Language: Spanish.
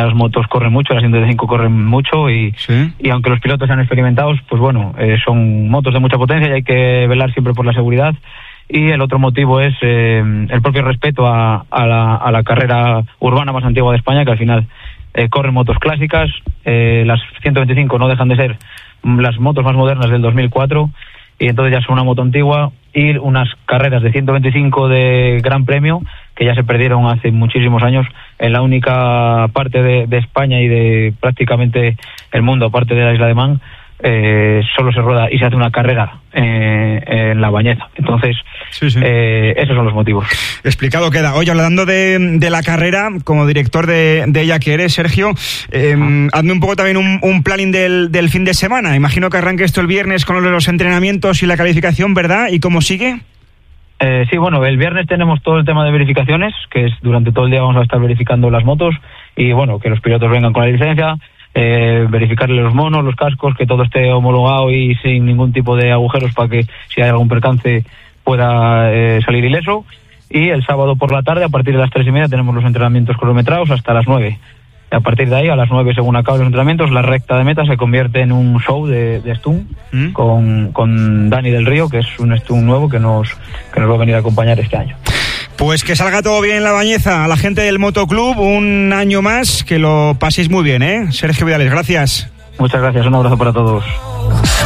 las motos corren mucho, las 125 corren mucho y aunque los pilotos sean experimentados, pues bueno, son motos de mucha potencia y hay que velar siempre por la seguridad. Y el otro motivo es el propio respeto a la carrera urbana más antigua de España, que al final corren motos clásicas. Las 125 no dejan de ser las motos más modernas del 2004 y entonces ya son una moto antigua, y unas carreras de 125 de Gran Premio que ya se perdieron hace muchísimos años en la única parte de España y de prácticamente el mundo, aparte de la isla de Man. Solo se rueda y se hace una carrera en La Bañeza. Entonces, esos son los motivos. Explicado queda. Oye, hablando de la carrera, como director de ella que eres, Sergio, hazme un poco también un planning del fin de semana. Imagino que arranque esto el viernes con los entrenamientos y la calificación, ¿verdad? ¿Y cómo sigue? Sí, bueno, el viernes tenemos todo el tema de verificaciones, que es durante todo el día vamos a estar verificando las motos y bueno, que los pilotos vengan con la licencia, verificarle los monos, los cascos, que todo esté homologado y sin ningún tipo de agujeros para que si hay algún percance pueda salir ileso. Y el sábado por la tarde, a partir de las 3:30, tenemos los entrenamientos cronometrados hasta las 9. A partir de ahí, a las 9, según acaben los entrenamientos, la recta de meta se convierte en un show de stunt con Dani del Río, que es un stunt nuevo que nos va a venir a acompañar este año. Pues que salga todo bien en La Bañeza. A la gente del Motoclub, un año más, que lo paséis muy bien, ¿eh? Sergio Vidales, gracias. Muchas gracias, un abrazo para todos.